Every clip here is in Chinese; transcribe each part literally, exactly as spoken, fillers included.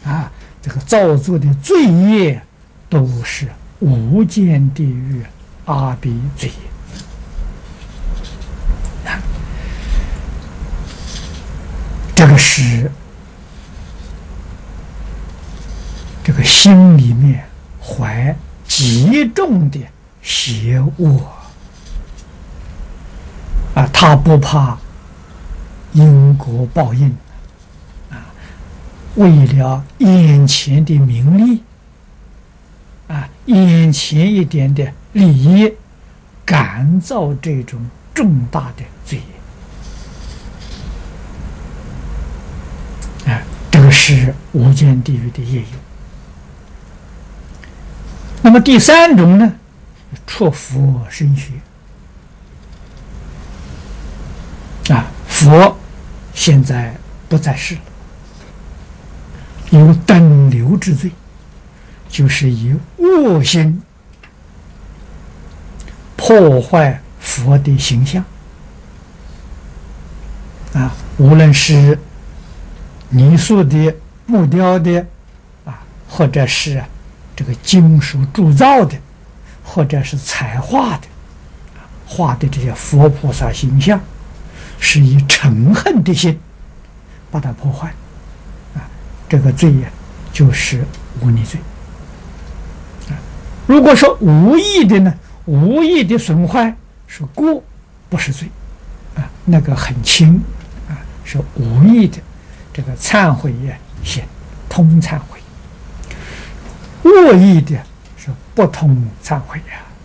啊，这个造作的罪业都是无间地狱阿鼻罪业。啊，这个是这个心里面怀极重的邪恶啊，他不怕因果报应啊，为了眼前的名利啊，眼前一点的利益，感造这种重大的罪业啊，这个是无间地狱的业有。那么第三种呢，出佛身血啊，佛现在不在世了，有等流之罪，就是以恶心破坏佛的形象啊，无论是泥塑的、木雕的啊，或者是这个金属铸造的，或者是彩画的，画的这些佛菩萨形象，是以嗔恨的心把它破坏啊，这个罪呀，就是忤逆罪啊。如果说无意的呢，无意的损坏是过，不是罪啊，那个很轻啊，是无意的这个忏悔也行，通忏悔。恶意的是不通忏悔呀、啊。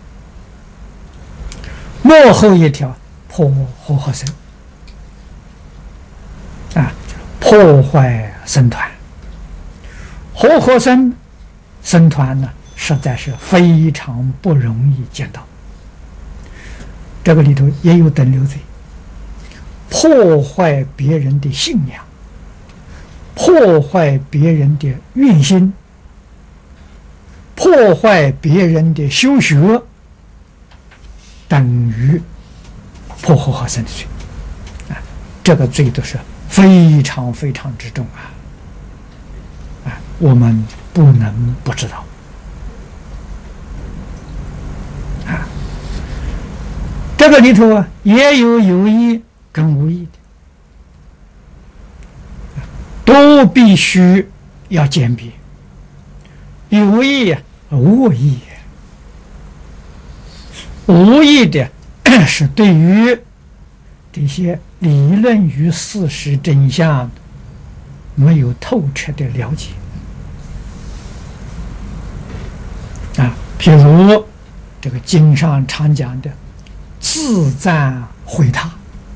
末后一条破和合僧啊，破坏僧团。和合僧僧团呢，实在是非常不容易见到。这个里头也有等流罪，破坏别人的信仰，破坏别人的愿心，破坏别人的修学，等于破和合僧的罪啊！这个罪都是非常非常之重啊！啊，我们不能不知道啊！这个里头啊，也有有意跟无意的，都必须要鉴别。有意啊，恶意，无意的是对于这些理论与事实真相没有透彻的了解啊，譬如这个经上常讲的自赞毁他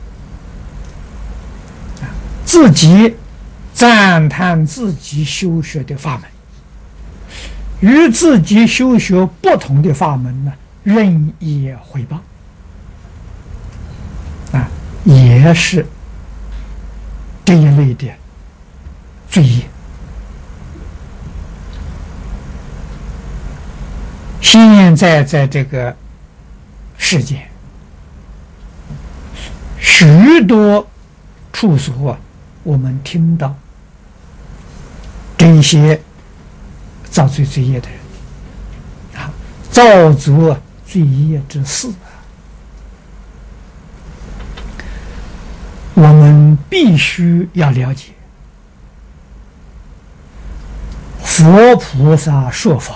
啊，自己赞叹自己修学的法门，与自己修学不同的法门呢，任意毁谤啊，也是这一类的罪业。现在在这个世界，许多处所啊，我们听到这些造罪罪业的人啊，造作罪业之事啊，我们必须要了解，佛菩萨说法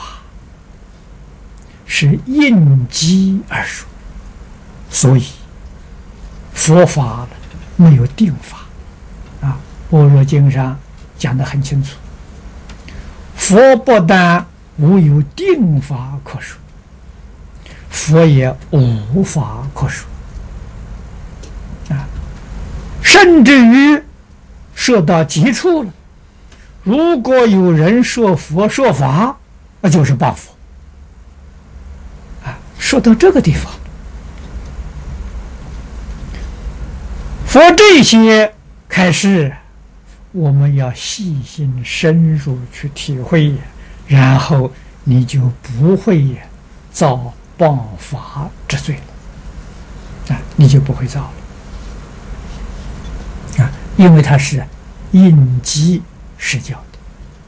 是应机而说，所以佛法没有定法啊。般若经上讲得很清楚，佛不但无有定法可说，佛也无法可说啊，甚至于说到极处了，如果有人说佛说法，那就是谤佛啊。说到这个地方，佛这些开示，我们要细心深入去体会，然后你就不会造谤法之罪了啊，你就不会造了啊，因为它是应机施教。